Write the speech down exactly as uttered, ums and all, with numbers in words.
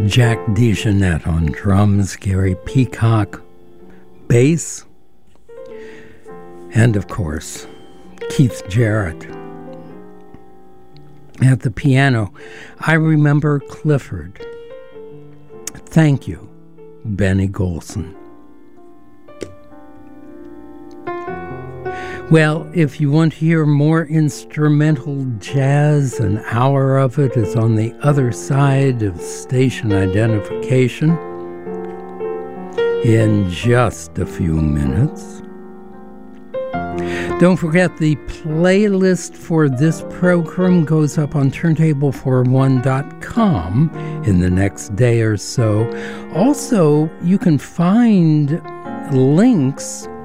Jack DeJohnette on drums, Gary Peacock bass, and of course Keith Jarrett at the piano. I Remember Clifford. Thank you, Benny Golson. Well, if you want to hear more instrumental jazz, an hour of it is on the other side of station identification in just a few minutes. Don't forget, the playlist for this program goes up on turntable four one dot com in the next day or so. Also, you can find links